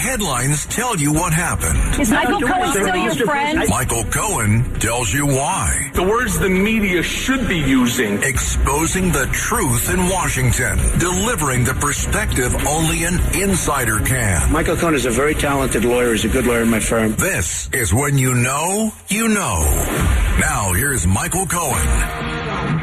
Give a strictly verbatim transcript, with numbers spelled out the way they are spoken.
headlines tell you what happened. Is Michael Cohen still your friend? Michael Cohen tells you why. The words the media should be using. Exposing the truth in Washington. Delivering the perspective only an insider can. Michael Cohen is a very talented lawyer. He's a good lawyer in my firm. This is when you know, you know. Now, here's Michael Cohen.